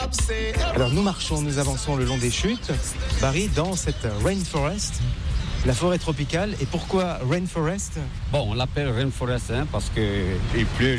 Alors nous avançons le long des chutes, Barry, dans cette rainforest, la forêt tropicale. Et pourquoi rainforest ? Bon, on l'appelle rainforest parce qu'il pleut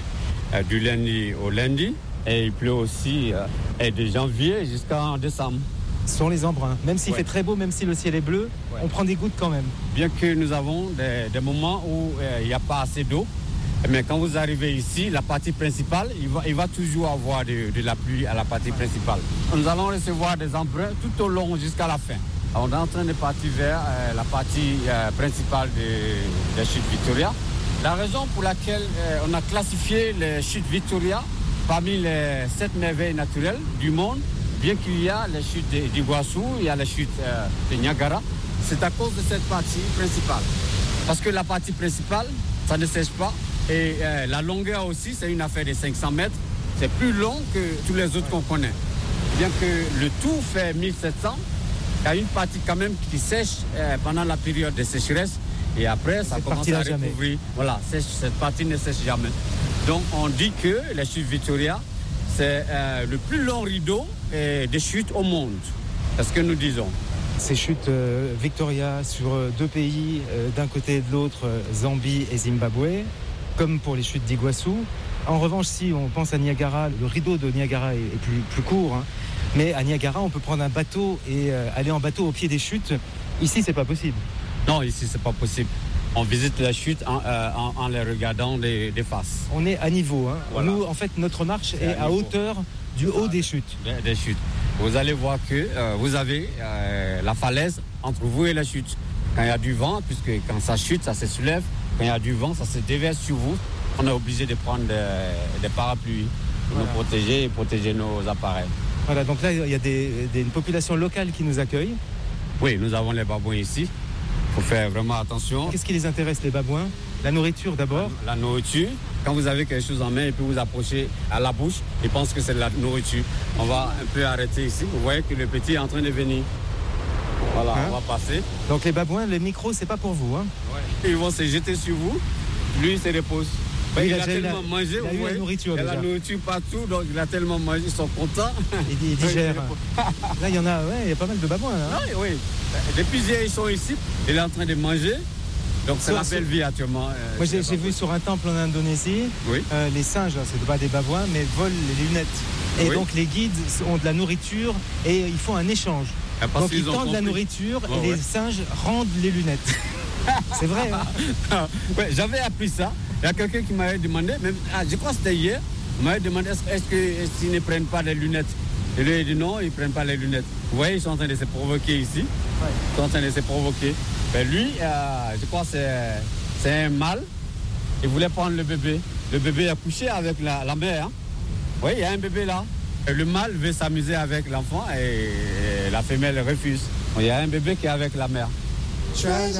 du lundi au lundi et il pleut aussi de janvier jusqu'en décembre. Ce sont les embruns. Même s'il fait très beau, même si le ciel est bleu, on prend des gouttes quand même. Bien que nous avons des moments où il n'y a pas assez d'eau, mais quand vous arrivez ici, la partie principale, il va toujours avoir de la pluie à la partie principale. Nous allons recevoir des embruns tout au long jusqu'à la fin. On est en train de partir vers la partie principale des chutes Victoria. La raison pour laquelle on a classifié les chutes Victoria parmi les 7 merveilles naturelles du monde, bien qu'il y a les chutes d'Iguassou, il y a les chutes de Niagara, c'est à cause de cette partie principale. Parce que la partie principale, ça ne sèche pas. Et la longueur aussi, c'est une affaire de 500 mètres. C'est plus long que tous les autres qu'on connaît. Bien que le tout fait 1700, il y a une partie quand même qui sèche pendant la période de sécheresse. Et après, ça commence à recouvrir. Voilà, cette partie ne sèche jamais. Donc on dit que les chutes Victoria, c'est le plus long rideau des chutes au monde. C'est ce que nous disons. Ces chutes Victoria sur 2 pays, d'un côté et de l'autre, Zambie et Zimbabwe, comme pour les chutes d'Iguassou. En revanche, si on pense à Niagara, le rideau de Niagara est plus court. Hein. Mais à Niagara, on peut prendre un bateau et aller en bateau au pied des chutes. Ici, c'est pas possible. Non, ici, c'est pas possible. On visite la chute en les regardant des faces. On est à niveau. Hein. Voilà. Nous, en fait, notre marche est à hauteur du haut des chutes. Des chutes. Vous allez voir que vous avez la falaise entre vous et la chute. Quand il y a du vent, puisque quand ça chute, ça se soulève. Quand il y a du vent, ça se déverse sur vous. On est obligé de prendre des parapluies pour nous protéger et protéger nos appareils. Voilà, donc là, il y a une population locale qui nous accueille. Oui, nous avons les babouins ici. Il faut faire vraiment attention. Qu'est-ce qui les intéresse, les babouins ? La nourriture d'abord ? La nourriture. Quand vous avez quelque chose en main et puis vous approchez à la bouche, ils pensent que c'est de la nourriture. On va un peu arrêter ici. Vous voyez que le petit est en train de venir. Voilà, on va passer. Donc les babouins, les micros, c'est pas pour vous, hein ? Ouais. Ils vont se jeter sur vous. Lui, il se repose. Il a tellement mangé, il a eu la nourriture. Il y a la nourriture partout, donc il a tellement mangé, ils sont contents. Il digère. Là, il y en a, il y a pas mal de babouins. Là, hein. Oui. Depuis hier, ils sont ici. Il est en train de manger. Donc c'est la belle vie actuellement. Moi, j'ai vu sur un temple en Indonésie, les singes, c'est pas des babouins, mais volent les lunettes. Et donc les guides ont de la nourriture et ils font un échange. Donc ils tendent la nourriture et les singes rendent les lunettes. C'est vrai. Hein. J'avais appris ça. Il y a quelqu'un qui m'avait demandé, je crois que c'était hier, il m'avait demandé est-ce qu'ils ne prennent pas les lunettes. Et lui, il a dit non, ils ne prennent pas les lunettes. Vous voyez, ils sont en train de se provoquer ici. Ils sont en train de se provoquer. Mais lui, je crois que c'est un mâle. Il voulait prendre le bébé. Le bébé a couché avec la mère. Hein. Oui, il y a un bébé là. Et le mâle veut s'amuser avec l'enfant et la femelle refuse. Il y a un bébé qui est avec la mère.